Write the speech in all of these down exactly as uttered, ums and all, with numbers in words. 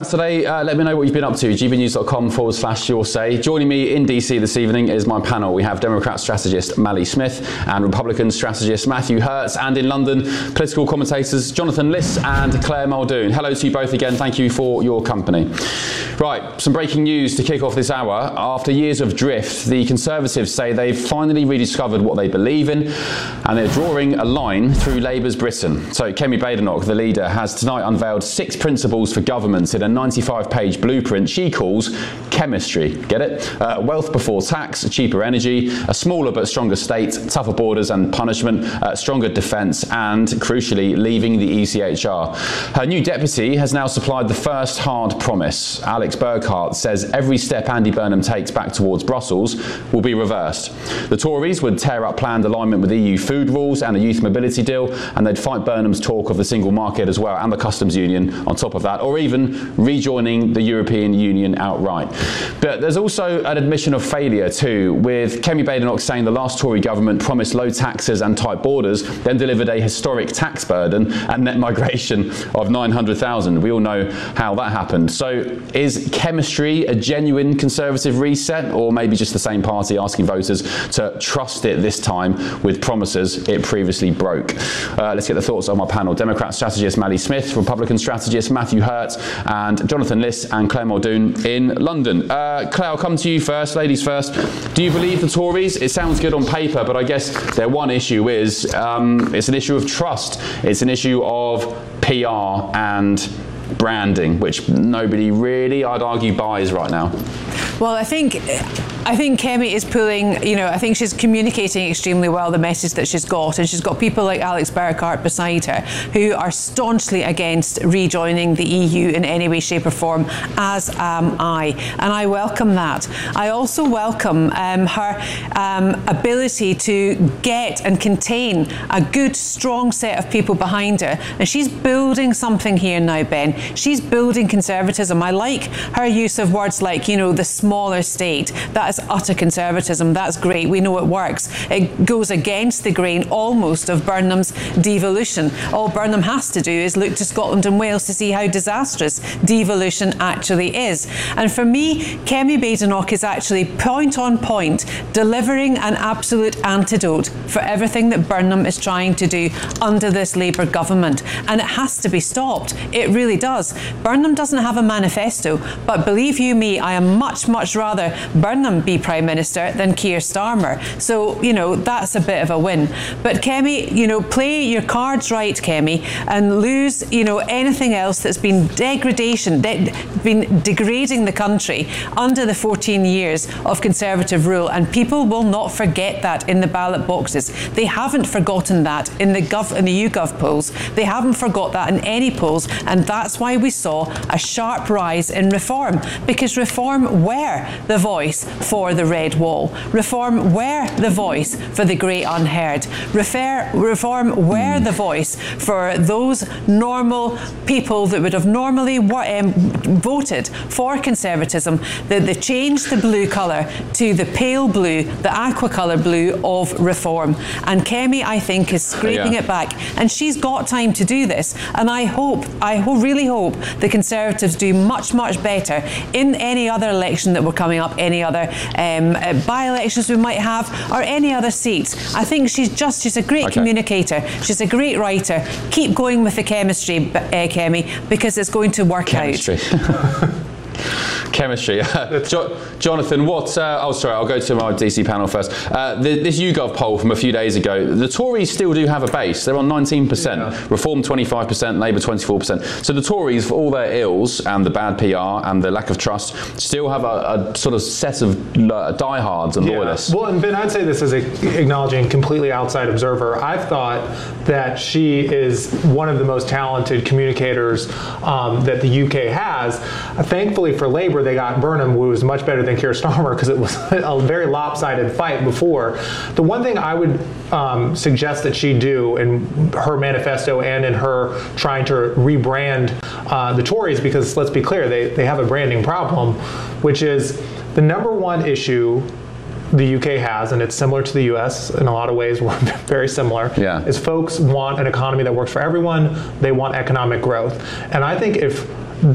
Saturday. Uh, let me know what you've been up to. gbnews.com forward slash your say. Joining me in D C this evening is my panel. We have Democrat strategist Mally Smith and Republican strategist Matthew Hertz, and in London, political commentators Jonathan Liss and Claire Muldoon. Hello to you both again. Thank you for your company. Right, some breaking news to kick off this hour. After years of drift, the Conservatives say they've finally rediscovered what they believe in, and they're drawing a line through Labour's Britain. So Kemi Badenoch, the leader, has tonight unveiled six principles for government in a ninety-five page blueprint she calls chemistry. Get it? Uh, wealth before tax, cheaper energy, a smaller but stronger state, tougher borders and punishment, uh, stronger defence, and, crucially, leaving the E C H R. Her new deputy has now supplied the first hard promise. Alex Burghart says every step Andy Burnham takes back towards Brussels will be reversed. The Tories would tear up planned alignment with E U food rules and a youth mobility deal, and they'd fight Burnham's talk of the single market as well, and the customs union on top of that, or even rejoining the European Union outright. But there's also an admission of failure too, with Kemi Badenoch saying the last Tory government promised low taxes and tight borders, then delivered a historic tax burden and net migration of nine hundred thousand. We all know how that happened. So is chemistry a genuine Conservative reset, or maybe just the same party asking voters to trust it this time with promises it previously broke? Uh, let's get the thoughts of my panel. Democrat strategist Mally Smith, Republican strategist Matthew Hertz, and Jonathan Liss and Claire Muldoon in London. Uh, Claire, I'll come to you first. Ladies first. Do you believe the Tories? It sounds good on paper, but I guess their one issue is um, it's an issue of trust. It's an issue of P R and branding, which nobody really, I'd argue, buys right now. Well, I think I think Kemi is pulling, you know, I think she's communicating extremely well the message that she's got, and she's got people like Alex Burghart beside her who are staunchly against rejoining the E U in any way, shape or form, as am I. And I welcome that. I also welcome um, her um, ability to get and contain a good, strong set of people behind her. And she's building something here now, Ben. She's building conservatism. I like her use of words like, you know, the smaller state. That is utter conservatism. That's great. We know it works. It goes against the grain almost of Burnham's devolution. All Burnham has to do is look to Scotland and Wales to see how disastrous devolution actually is. And for me, Kemi Badenoch is actually point on point delivering an absolute antidote for everything that Burnham is trying to do under this Labour government. And it has to be stopped. It really does. Burnham doesn't have a manifesto, but believe you me, I am much, much rather Burnham be Prime Minister than Keir Starmer. So, you know, that's a bit of a win. But Kemi, you know, play your cards right, Kemi, and lose, you know, anything else that's been degradation, de- been degrading the country under the fourteen years of Conservative rule. And people will not forget that in the ballot boxes. They haven't forgotten that in the Gov, in the YouGov polls. They haven't forgot that in any polls. And that's why we saw a sharp rise in Reform, because Reform were the voice for the red wall. Reform were the voice for the great unheard. Refer, reform were the voice for those normal people that would have normally um, voted for conservatism, that they changed the blue colour to the pale blue, the aqua colour blue of Reform. And Kemi, I think, is scraping yeah. it back. And she's got time to do this. And I hope, I ho- really hope the Conservatives do much, much better in any other election that we're coming up, any other um, uh, by-elections we might have, or any other seats. I think she's just, she's a great okay. communicator. She's a great writer. Keep going with the chemistry, uh, Kemi, because it's going to work chemistry. out. Chemistry. jo- Jonathan, what... Uh, oh, sorry, I'll go to my D C panel first. Uh, the, this YouGov poll from a few days ago, the Tories still do have a base. They're on nineteen percent. Yeah. Reform twenty-five percent, Labour twenty-four percent. So the Tories, for all their ills and the bad P R and the lack of trust, still have a, a sort of set of uh, diehards and yeah. loyalists. Well, and Ben, I'd say this as a, acknowledging completely outside observer. I've thought that she is one of the most talented communicators um, that the U K has. Uh, thankfully for Labour, they got Burnham, who was much better than Keir Starmer, because it was a very lopsided fight before. The one thing I would um, suggest that she do in her manifesto and in her trying to rebrand uh, the Tories, because let's be clear, they, they have a branding problem, which is the number one issue the U K has, and it's similar to the U S in a lot of ways, we're very similar, yeah. is folks want an economy that works for everyone. They want economic growth. And I think if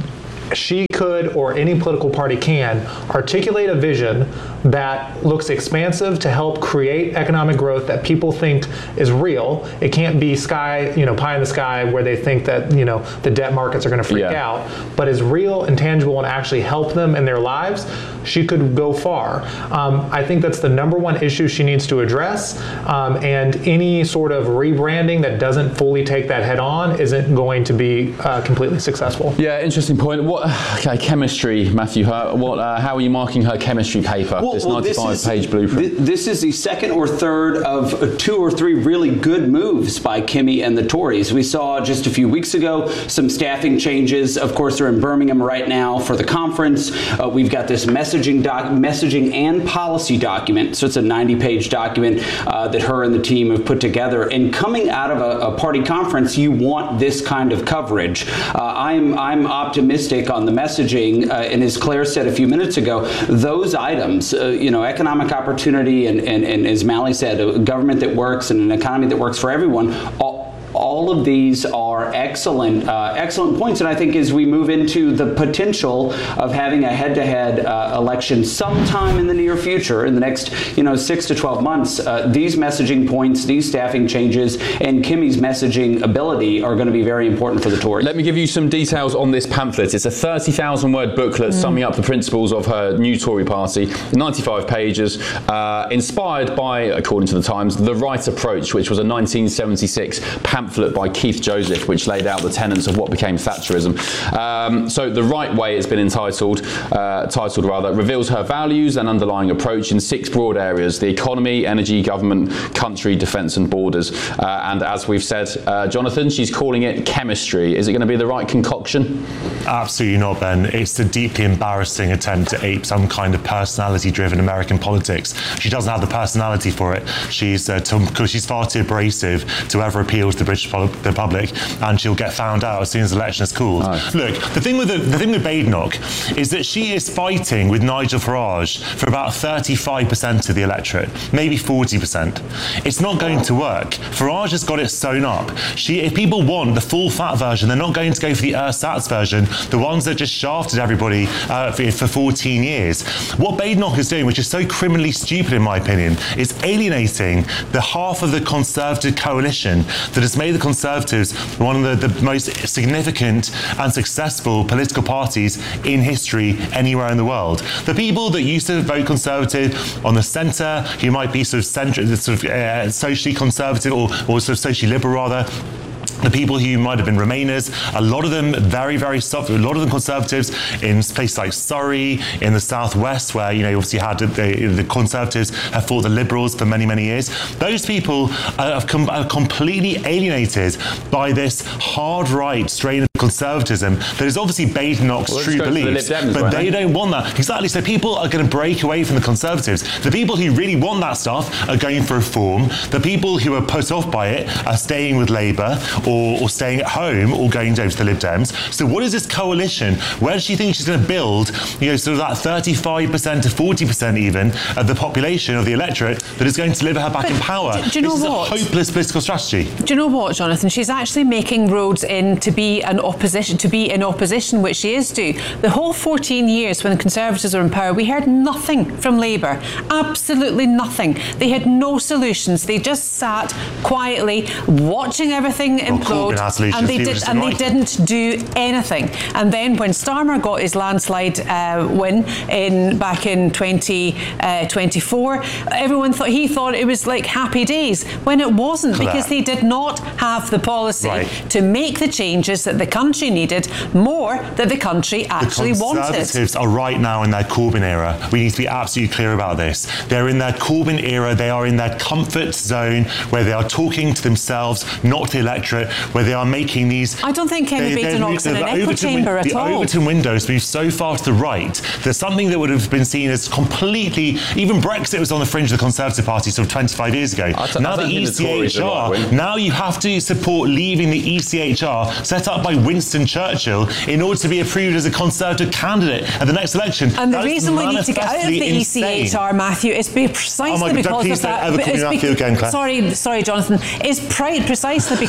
she could, or any political party can, articulate a vision that looks expansive to help create economic growth that people think is real. It can't be sky, you know, pie in the sky where they think that, you know, the debt markets are going to freak yeah. out, but is real and tangible and actually help them in their lives. She could go far. Um, I think that's the number one issue she needs to address, um, and any sort of rebranding that doesn't fully take that head on isn't going to be uh, completely successful. Yeah, interesting point. What? Okay, chemistry, Matthew. Her, what? Uh, how are you marking her chemistry paper? Well, this well, ninety-five page blueprint. Th this is the second or third of two or three really good moves by Kimmy and the Tories. We saw just a few weeks ago some staffing changes. Of course, they're in Birmingham right now for the conference. Uh, we've got this messaging doc, messaging and policy document. So it's a ninety page document uh, that her and the team have put together. And coming out of a, a party conference, you want this kind of coverage. Uh, I'm I'm optimistic on the messaging, uh, and as Claire said a few minutes ago, those items, uh, you know, economic opportunity, and, and, and as Mally said, a government that works and an economy that works for everyone, all, all of these are excellent, uh, excellent points. And I think as we move into the potential of having a head-to-head uh, election sometime in the near future, in the next, you know, six to twelve months, uh, these messaging points, these staffing changes, and Kimmy's messaging ability are going to be very important for the Tories. Let me give you some details on this pamphlet. It's a thirty thousand word booklet mm. summing up the principles of her new Tory party, ninety-five pages, uh, inspired by, according to the Times, The Right Approach, which was a nineteen seventy-six pamphlet by Keith Joseph, which laid out the tenets of what became Thatcherism. Um, so The Right Way, it's been entitled, uh, titled rather, reveals her values and underlying approach in six broad areas: the economy, energy, government, country, defence and borders. Uh, and as we've said, uh, Jonathan, she's calling it chemistry. Is it going to be the right concoction? Absolutely not, Ben. It's a deeply embarrassing attempt to ape some kind of personality-driven American politics. She doesn't have the personality for it. She's uh, to, she's far too abrasive to ever appeal to the British the public, and she'll get found out as soon as the election is called. Oh. Look, the thing with the, the thing with Badenoch is that she is fighting with Nigel Farage for about thirty-five percent of the electorate, maybe forty percent. It's not going to work. Farage has got it sewn up. She, if people want the full fat version, they're not going to go for the ersatz version, the ones that just shafted everybody uh, for, for fourteen years. What Badenoch is doing, which is so criminally stupid in my opinion, is alienating the half of the Conservative coalition that has made the Conservatives one of the, the most significant and successful political parties in history anywhere in the world. The people that used to vote Conservative on the centre, who might be sort of, centre, sort of uh, socially conservative or, or sort of socially liberal rather, the people who might have been Remainers, a lot of them very, very soft, a lot of them Conservatives in places like Surrey, in the southwest, where, you know, you obviously had the, the Conservatives have fought the Liberals for many, many years. Those people are, com are completely alienated by this hard right strain of conservatism that is obviously Badenoch's well, true beliefs, the but right they now. don't want that. Exactly. So people are going to break away from the Conservatives. The people who really want that stuff are going for reform. The people who are put off by it are staying with Labour or, or staying at home or going over to the Lib Dems. So what is this coalition? Where does she think she's going to build, you know, sort of that thirty-five percent to forty percent even of the population of the electorate that is going to deliver her back but in power? Do, do you this know is what? a hopeless political strategy. Do you know what, Jonathan? She's actually making roads in to be an opposition, to be in opposition, which she is to. The whole fourteen years when the Conservatives were in power, we heard nothing from Labour. Absolutely nothing. They had no solutions. They just sat quietly watching everything implode, well, and they did, and they didn't do anything. And then when Starmer got his landslide uh, win in back in twenty twenty-four, everyone thought he thought it was like happy days, when it wasn't, Claire. because they did not have the policy right. to make the changes that the country needed, more that the country actually wanted. The Conservatives are right now in their Corbyn era. We need to be absolutely clear about this. They're in their Corbyn era. They are in their comfort zone where they are talking to themselves, not to the electorate, where they are making these... I don't think Kenny Badenoch's in an echo chamber at the all. The Overton windows moved so far to the right. There's something that would have been seen as completely... Even Brexit was on the fringe of the Conservative Party sort of twenty-five years ago. Now the E C H R, now you have to support leaving the E C H R set up by Winston Churchill in order to be approved as a Conservative candidate at the next election. And the reason we need to get out of the insane. E C H R, Matthew, is precisely oh my God, because please of that. Ever call me Matthew again, Claire. Sorry, sorry, Jonathan. Is precisely because of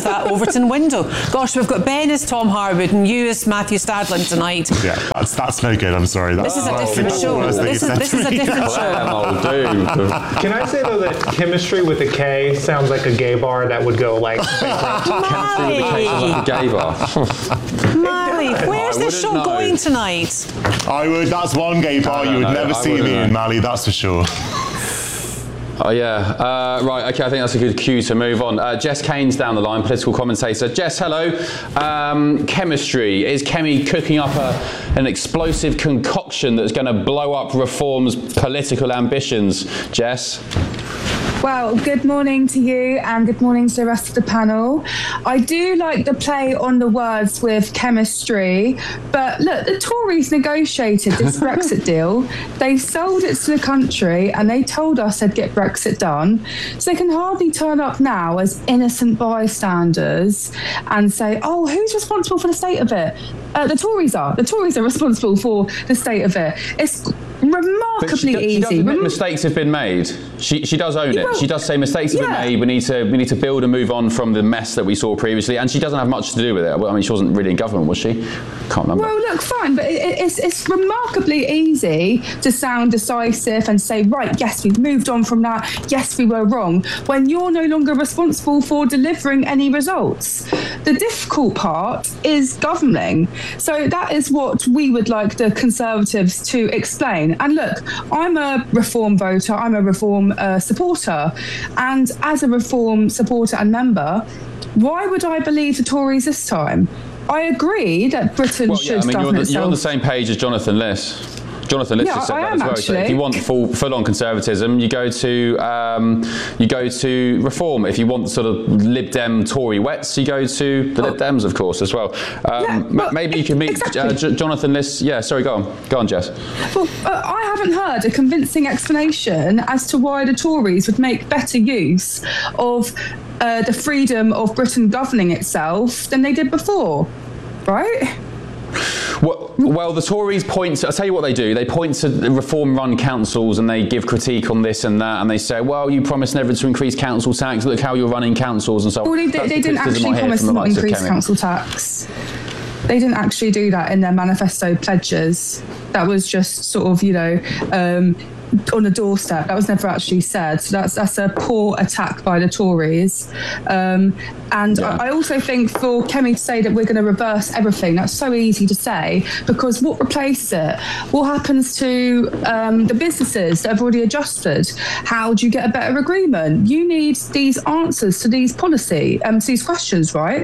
of that Overton window. Gosh, we've got Ben as Tom Harwood and you as Matthew Stadland tonight. Yeah, that's that's no good. I'm sorry. That's, This is a that's, different that's show. This is, this is a different show. Oh, dude. Can I say though that chemistry with a K sounds like a gay bar that would go like Mally, Like a gay bar. Mally, where's I this show wouldn't know. going tonight? I would. That's one gay bar no, you would no, never I see wouldn't me know. in, Mally. That's for sure. Oh yeah, uh, right, okay, I think that's a good cue to move on. Uh, Jess Kane's down the line, political commentator. Jess, hello. Um, chemistry. Is Kemi cooking up a, an explosive concoction that's going to blow up Reform's political ambitions? Jess? Well, good morning to you and good morning to the rest of the panel. I do like the play on the words with chemistry, but look, the Tories negotiated this Brexit deal. They sold it to the country and they told us they'd get Brexit done. So they can hardly turn up now as innocent bystanders and say, oh, who's responsible for the state of it? Uh, the Tories are. The Tories are responsible for the state of it. It's remarkably But she, she easy. does admit Rem- mistakes have been made. She she does own it. Well, she does say mistakes have yeah. been made. We need to we need to build and move on from the mess that we saw previously. And she doesn't have much to do with it. Well, I mean, she wasn't really in government, was she? Can't remember. Well, look, fine, but it, it's, it's remarkably easy to sound decisive and say, right, yes, we've moved on from that. Yes, we were wrong, when you're no longer responsible for delivering any results. The difficult part is governing. So that is what we would like the Conservatives to explain. And look, I'm a Reform voter, I'm a Reform uh, supporter. And as a Reform supporter and member, why would I believe the Tories this time? I agree that Britain Well, yeah, should I mean, you're, govern the, itself. you're on the same page as Jonathan Liss. Jonathan Liss Yeah, just said I that am as well. He said actually. if you want full, full-on conservatism, you go to um, you go to Reform. If you want sort of Lib Dem Tory wets, you go to the Lib Dems, of course, as well. Um, Yeah, ma- well, maybe you can meet exactly. uh, J- Jonathan Liss. Yeah, sorry, go on, go on, Jess. Well, uh, I haven't heard a convincing explanation as to why the Tories would make better use of uh, the freedom of Britain governing itself than they did before, right? Well, well, the Tories point to, I'll tell you what they do. They point to the Reform-run councils and they give critique on this and that, and they say, well, you promised never to increase council tax. Look how you're running councils and so on. Well, they, That's they the didn't criticism I actually hear promise from to the not likes of increase Kemi. council tax. They didn't actually do that in their manifesto pledges. That was just sort of, you know, um, on the doorstep. That was never actually said. So that's that's a poor attack by the Tories. Um, and Yeah. I, I also think for Kemi to say that we're going to reverse everything, that's so easy to say, because what replaces it? What happens to um, the businesses that have already adjusted? How do you get a better agreement? You need these answers to these policy, um, to these questions, right?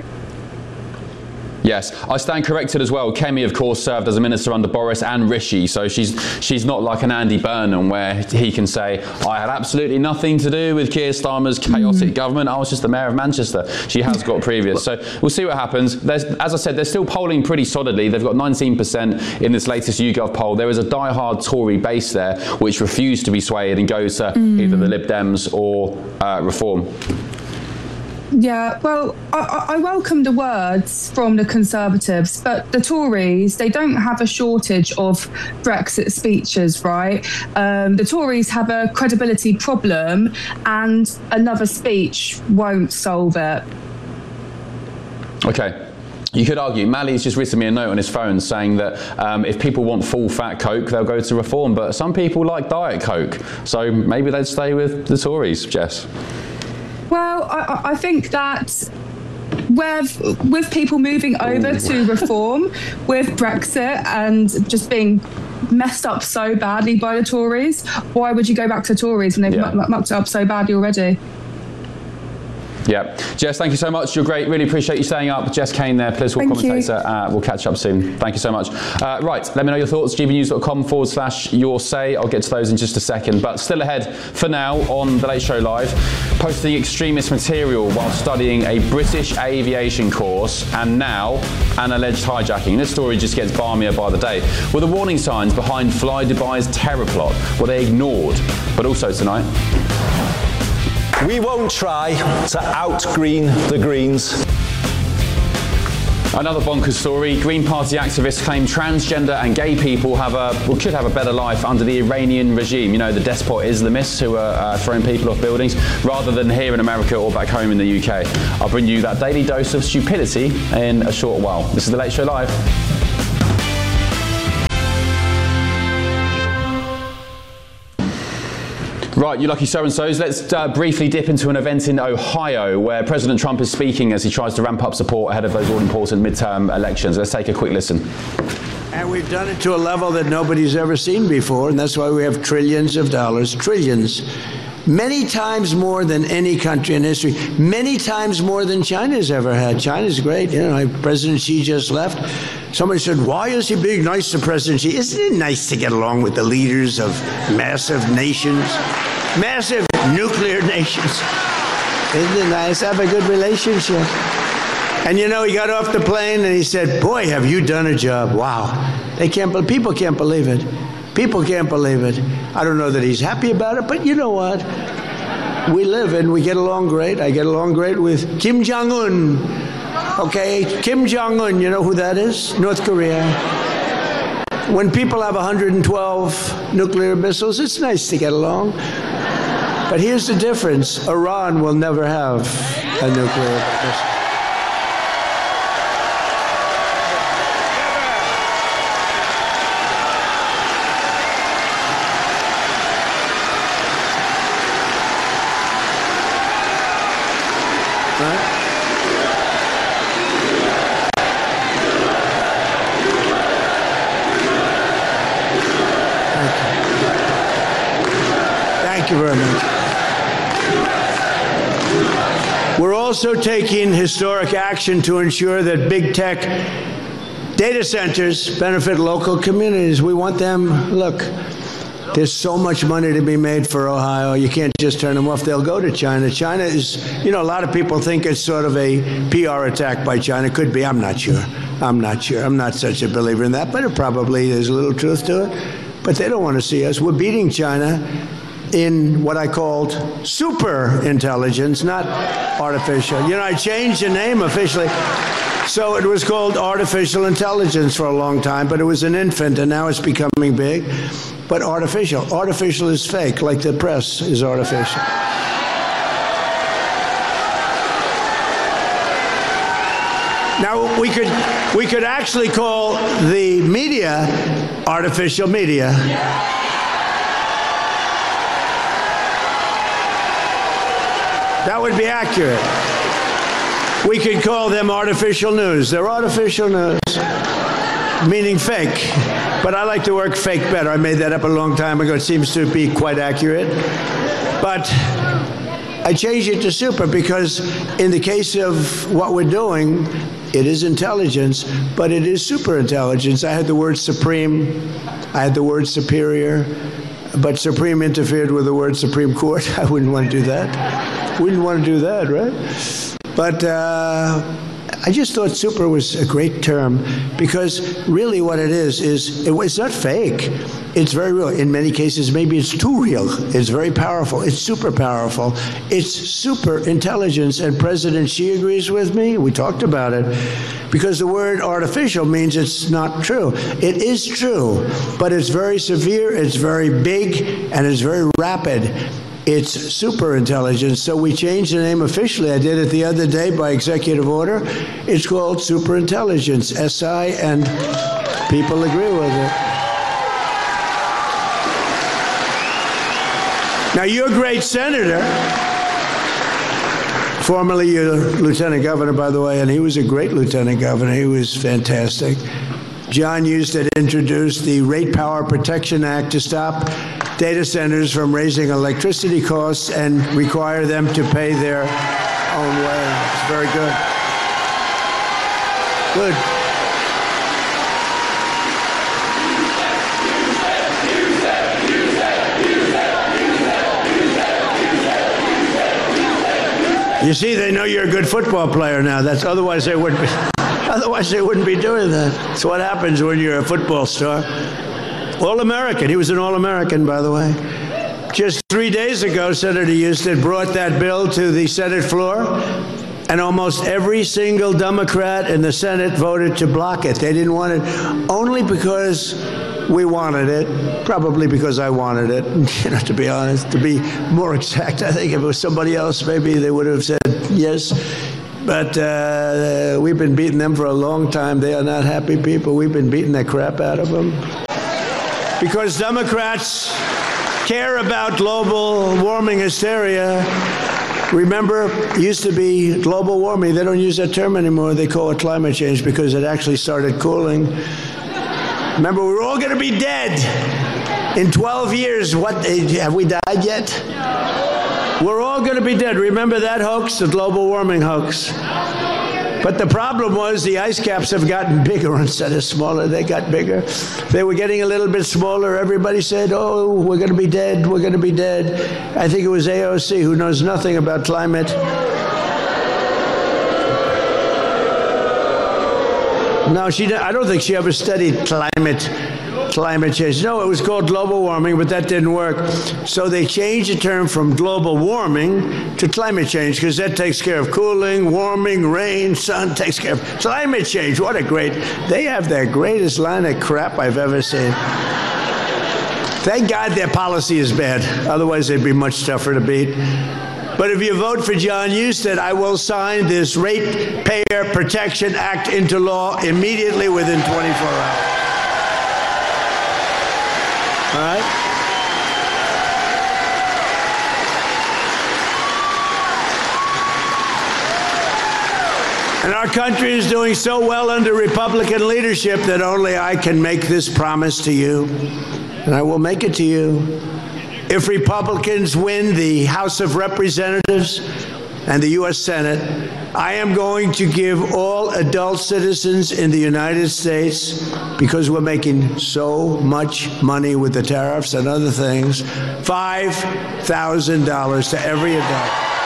Yes, I stand corrected as well. Kemi, of course, served as a minister under Boris and Rishi, so she's she's not like an Andy Burnham where he can say, I had absolutely nothing to do with Keir Starmer's chaotic mm. government. I was just the mayor of Manchester. She has got previous. So we'll see what happens. There's, as I said, they're still polling pretty solidly. They've got nineteen percent in this latest YouGov poll. There is a die-hard Tory base there which refuse to be swayed and go to mm. either the Lib Dems or uh, Reform. Yeah, well, I, I welcome the words from the Conservatives, but the Tories, they don't have a shortage of Brexit speeches, right? Um, the Tories have a credibility problem, and another speech won't solve it. Okay. You could argue, Mally's just written me a note on his phone saying that um, if people want full fat Coke, they'll go to Reform, but some people like Diet Coke, so maybe they'd stay with the Tories, Jess. Well, I, I think that with, with people moving over Ooh. to Reform, with Brexit and just being messed up so badly by the Tories, why would you go back to the Tories when they've yeah. m- mucked it up so badly already? Yeah. Jess, thank you so much. You're great. Really appreciate you staying up. Jess Kane there, political thank commentator. Uh, we'll catch up soon. Thank you so much. Uh, right, let me know your thoughts. gbnews.com forward slash your say. I'll get to those in just a second. But still ahead for now on The Late Show Live, posting extremist material while studying a British aviation course and now an alleged hijacking. This story just gets balmier by the day. Were the warning signs behind Fly Dubai's terror plot, were they ignored? But also tonight, we won't try to out-green the Greens. Another bonkers story. Green Party activists claim transgender and gay people have a, well, should have a better life under the Iranian regime. You know, the despot Islamists who are uh, throwing people off buildings, rather than here in America or back home in the U K. I'll bring you that daily dose of stupidity in a short while. This is The Late Show Live. Right, you lucky so-and-sos. Let's uh, briefly dip into an event in Ohio where President Trump is speaking as he tries to ramp up support ahead of those all-important midterm elections. Let's take a quick listen. And we've done it to a level that nobody's ever seen before, and that's why we have trillions of dollars, trillions. Many times more than any country in history, many times more than China's ever had. China's great. You know, President Xi just left. Somebody said, why is he being nice to President Xi? Isn't it nice to get along with the leaders of massive nations, massive nuclear nations? Isn't it nice to have a good relationship? And you know, he got off the plane and he said, boy, have you done a job. Wow. They can't, people can't believe it. People can't believe it. I don't know that he's happy about it, but you know what? We live and we get along great. I get along great with Kim Jong-un. Okay, Kim Jong-un, you know who that is? North Korea. When people have one hundred twelve nuclear missiles, it's nice to get along. But here's the difference. Iran will never have a nuclear missile. Thank you very much. We're also taking historic action to ensure that big tech data centers benefit local communities. We want them, look, there's so much money to be made for Ohio. You can't just turn them off. They'll go to China. China is, you know, a lot of people think it's sort of a P R attack by China. Could be. I'm not sure. I'm not sure. I'm not such a believer in that, but it probably there's a little truth to it. But they don't want to see us. We're beating China in what I called super intelligence, not artificial. You know, I changed the name officially. So it was called artificial intelligence for a long time, but it was an infant, and now it's becoming big. But artificial. Artificial is fake, like the press is artificial. Now, we could, we could actually call the media artificial media. That would be accurate. We could call them artificial news. They're artificial news, meaning fake. But I like the word fake better. I made that up a long time ago. It seems to be quite accurate. But I changed it to super because in the case of what we're doing, it is intelligence, but it is super intelligence. I had the word supreme. I had the word superior. But supreme interfered with the word Supreme Court. I wouldn't want to do that. Wouldn't want to do that, right? But uh, I just thought super was a great term because really what it is, is it, it's not fake. It's very real. In many cases, maybe it's too real. It's very powerful. It's super powerful. It's super intelligence. And President Xi agrees with me. We talked about it. Because the word artificial means it's not true. It is true, but it's very severe, it's very big, and it's very rapid. It's super intelligence. So we changed the name officially. I did it the other day by executive order. It's called super intelligence, S I, and people agree with it. Now, you're a great senator, formerly your lieutenant governor, by the way, and he was a great lieutenant governor. He was fantastic. John Husted introduced the Rate Power Protection Act to stop data centers from raising electricity costs and require them to pay their own way. It's very good. Good. You see, they know you're a good football player now. That's otherwise they wouldn't be. Otherwise they wouldn't be doing that. That's what happens when you're a football star. All-American. He was an All-American, by the way. Just three days ago, Senator Husted brought that bill to the Senate floor, And almost every single Democrat in the Senate voted to block it. They didn't want it only because we wanted it, probably because I wanted it, you know, to be honest. To be more exact, I think if it was somebody else, maybe they would have said yes. But uh, we've been beating them for a long time. They are not happy people. We've been beating the crap out of them. Because Democrats care about global warming hysteria. Remember, it used to be global warming. They don't use that term anymore. They call it climate change because it actually started cooling. Remember, we're all going to be dead in twelve years. What, have we died yet? We're all going to be dead. Remember that hoax, the global warming hoax? But the problem was the ice caps have gotten bigger instead of smaller. They got bigger. They were getting a little bit smaller. Everybody said, oh, we're going to be dead. We're going to be dead. I think it was A O C, who knows nothing about climate. No, she, I don't think she ever studied climate. Climate change. No, it was called global warming, but that didn't work. So they changed the term from global warming to climate change because that takes care of cooling, warming, rain, sun, takes care of climate change. What a great, they have their greatest line of crap I've ever seen. Thank God their policy is bad. Otherwise, they'd be much tougher to beat. But if you vote for John Husted, I will sign this Ratepayer Protection Act into law immediately within twenty-four hours. All right? And our country is doing so well under Republican leadership that only I can make this promise to you, and I will make it to you. If Republicans win the House of Representatives and the U S Senate, I am going to give all adult citizens in the United States, because we're making so much money with the tariffs and other things, five thousand dollars to every adult.